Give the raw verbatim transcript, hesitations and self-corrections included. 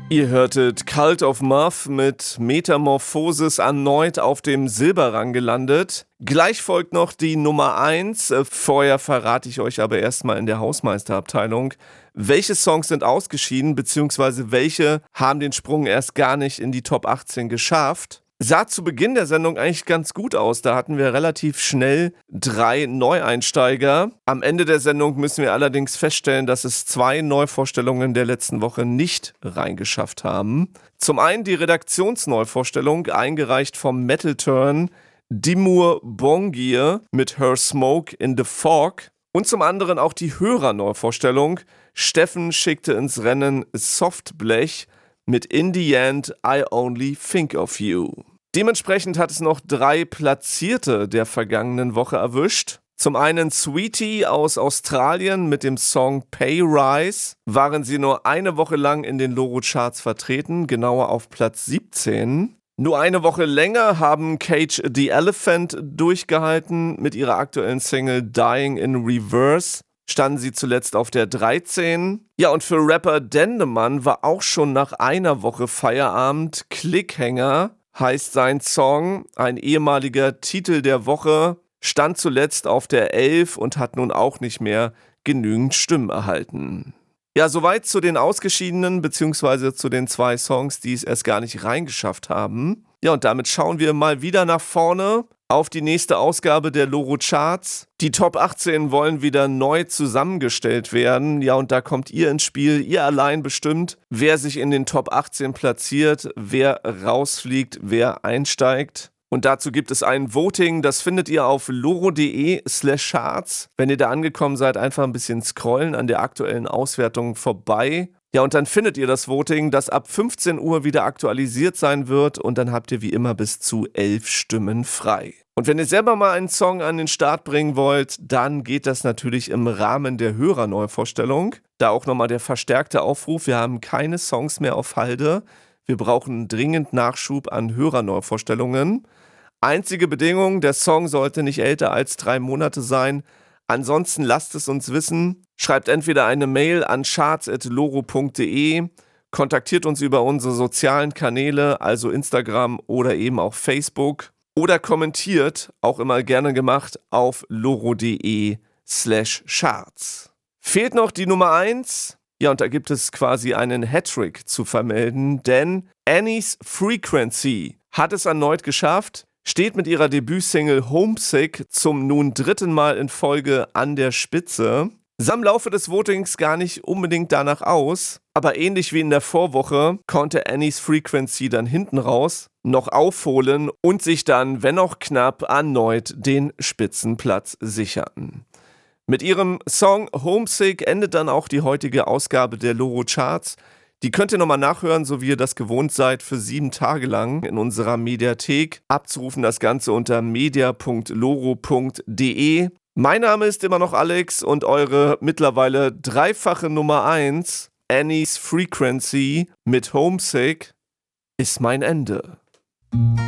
Ihr hörtet Cult of Muff mit Metamorphosis erneut auf dem Silberrang gelandet. Gleich folgt noch die Nummer eins. Vorher verrate ich euch aber erstmal in der Hausmeisterabteilung, welche Songs sind ausgeschieden, beziehungsweise welche haben den Sprung erst gar nicht in die Top achtzehn geschafft. Sah zu Beginn der Sendung eigentlich ganz gut aus. Da hatten wir relativ schnell drei Neueinsteiger. Am Ende der Sendung müssen wir allerdings feststellen, dass es zwei Neuvorstellungen der letzten Woche nicht reingeschafft haben. Zum einen die Redaktionsneuvorstellung, eingereicht vom Metal Turn Dimur Bongir mit Her Smoke in the Fog. Und zum anderen auch die Hörerneuvorstellung. Steffen schickte ins Rennen Softblech mit In the End I Only Think of You. Dementsprechend hat es noch drei Platzierte der vergangenen Woche erwischt. Zum einen Sweetie aus Australien mit dem Song Pay Rise. Waren sie nur eine Woche lang in den Loro-Charts vertreten, genauer auf Platz siebzehn. Nur eine Woche länger haben Cage the Elephant durchgehalten. Mit ihrer aktuellen Single Dying in Reverse standen sie zuletzt auf der dreizehn. Ja, und für Rapper Dendemann war auch schon nach einer Woche Feierabend. Klickhänger heißt sein Song, ein ehemaliger Titel der Woche, stand zuletzt auf der elf und hat nun auch nicht mehr genügend Stimmen erhalten. Ja, soweit zu den Ausgeschiedenen, beziehungsweise zu den zwei Songs, die es erst gar nicht reingeschafft haben. Ja, und damit schauen wir mal wieder nach vorne auf die nächste Ausgabe der Loro Charts. Die Top achtzehn wollen wieder neu zusammengestellt werden. Ja, und da kommt ihr ins Spiel. Ihr allein bestimmt, wer sich in den Top achtzehn platziert, wer rausfliegt, wer einsteigt. Und dazu gibt es ein Voting, das findet ihr auf loro.de slash charts. Wenn ihr da angekommen seid, einfach ein bisschen scrollen an der aktuellen Auswertung vorbei. Ja, und dann findet ihr das Voting, das ab fünfzehn Uhr wieder aktualisiert sein wird und dann habt ihr wie immer bis zu elf Stimmen frei. Und wenn ihr selber mal einen Song an den Start bringen wollt, dann geht das natürlich im Rahmen der Hörerneuvorstellung. Da auch nochmal der verstärkte Aufruf, wir haben keine Songs mehr auf Halde. Wir brauchen dringend Nachschub an Hörerneuvorstellungen. Einzige Bedingung, der Song sollte nicht älter als drei Monate sein. Ansonsten lasst es uns wissen. Schreibt entweder eine Mail an charts at loro punkt de, kontaktiert uns über unsere sozialen Kanäle, also Instagram oder eben auch Facebook, oder kommentiert, auch immer gerne gemacht, auf loro.de slash charts. Fehlt noch die Nummer eins? Ja, und da gibt es quasi einen Hattrick zu vermelden, denn Annie's Frequency hat es erneut geschafft, steht mit ihrer Debütsingle Homesick zum nun dritten Mal in Folge an der Spitze. Sah im Laufe des Votings gar nicht unbedingt danach aus, aber ähnlich wie in der Vorwoche konnte Annie's Frequency dann hinten raus noch aufholen und sich dann, wenn auch knapp, erneut den Spitzenplatz sichern. Mit ihrem Song Homesick endet dann auch die heutige Ausgabe der Loro Charts. Die könnt ihr nochmal nachhören, so wie ihr das gewohnt seid, für sieben Tage lang in unserer Mediathek. Abzurufen das Ganze unter media punkt loro punkt de. Mein Name ist immer noch Alex und eure mittlerweile dreifache Nummer eins, Annie's Frequency mit Homesick, ist mein Ende.